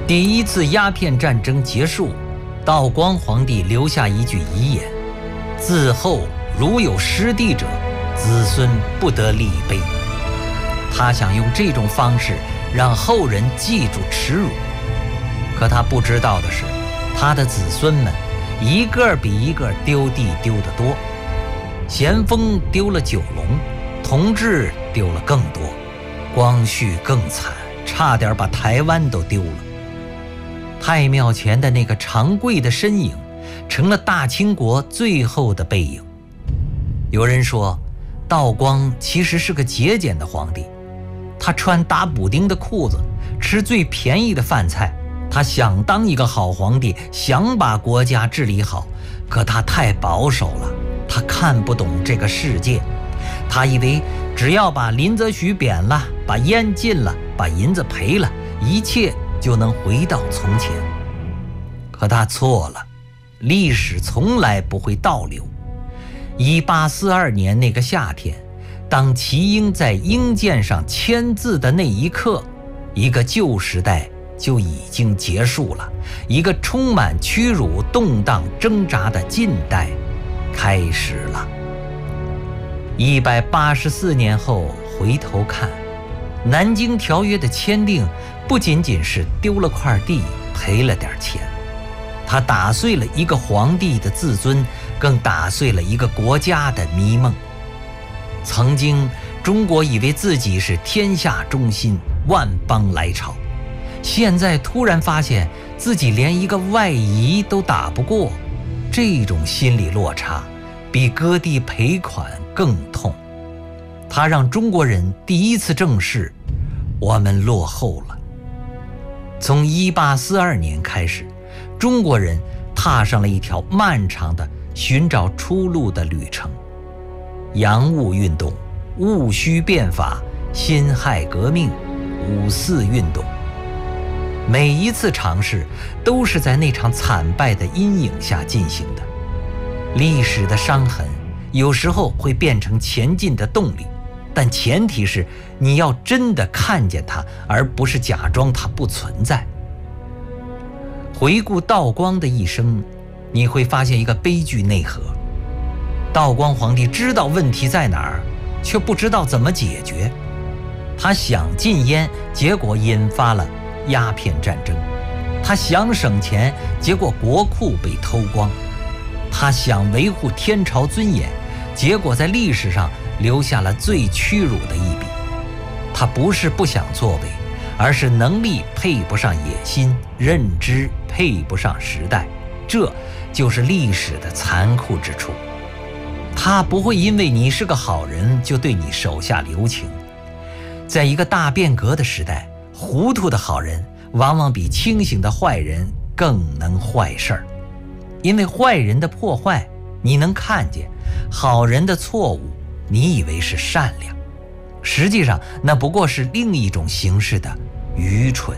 第一次鸦片战争结束，道光皇帝留下一句遗言：自后如有失地者，子孙不得立碑。他想用这种方式让后人记住耻辱。可他不知道的是，他的子孙们一个比一个丢地丢得多。咸丰丢了九龙，同治丢了更多，光绪更惨，差点把台湾都丢了。太庙前的那个长贵的身影，成了大清国最后的背影。有人说，道光其实是个节俭的皇帝，他穿打补丁的裤子，吃最便宜的饭菜。他想当一个好皇帝，想把国家治理好，可他太保守了，他看不懂这个世界。他以为只要把林则徐贬了，把烟禁了，把银子赔了，一切就能回到从前。可他错了，历史从来不会倒流。1842年那个夏天，当齐英在英舰上签字的那一刻，一个旧时代就已经结束了，一个充满屈辱、动荡、挣扎的近代开始了。184年后回头看，南京条约的签订不仅仅是丢了块地，赔了点钱，它打碎了一个皇帝的自尊，更打碎了一个国家的迷梦。曾经中国以为自己是天下中心，万邦来朝，现在突然发现自己连一个外夷都打不过，这种心理落差比割地赔款更痛。它让中国人第一次正视我们落后了。从1842年开始，中国人踏上了一条漫长的寻找出路的旅程。洋务运动、戊戌变法、辛亥革命、五四运动，每一次尝试都是在那场惨败的阴影下进行的。历史的伤痕有时候会变成前进的动力，但前提是你要真的看见它，而不是假装它不存在。回顾道光的一生，你会发现一个悲剧内核。道光皇帝知道问题在哪儿，却不知道怎么解决。他想禁烟，结果引发了鸦片战争；他想省钱，结果国库被偷光；他想维护天朝尊严，结果在历史上留下了最屈辱的一笔。他不是不想作为，而是能力配不上野心，认知配不上时代，这就是历史的残酷之处。他不会因为你是个好人就对你手下留情。在一个大变革的时代，糊涂的好人往往比清醒的坏人更能坏事儿。因为坏人的破坏你能看见，好人的错误你以为是善良，实际上那不过是另一种形式的愚蠢。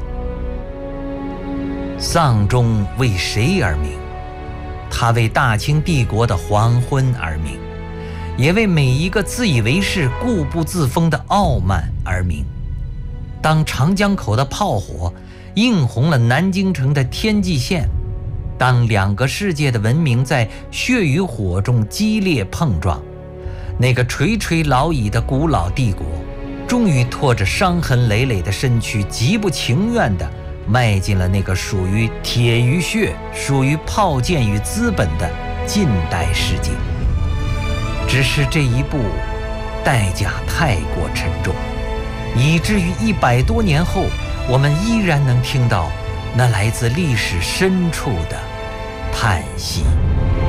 丧钟为谁而鸣？它为大清帝国的黄昏而鸣，也为每一个自以为是、固步自封的傲慢而鸣。当长江口的炮火映红了南京城的天际线，当两个世界的文明在血与火中激烈碰撞，那个垂垂老矣的古老帝国终于拖着伤痕累累的身躯，极不情愿地迈进了那个属于铁与血、属于炮舰与资本的近代世界。只是这一步代价太过沉重，以至于100多年后，我们依然能听到那来自历史深处的叹息。